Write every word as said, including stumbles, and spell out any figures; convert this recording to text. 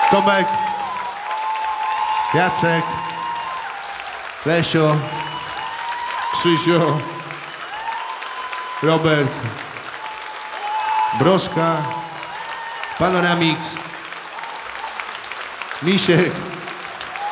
Tomek, Jacek, Lesio, Krzysiu, Robert, Broszka, Panoramix, Misiek.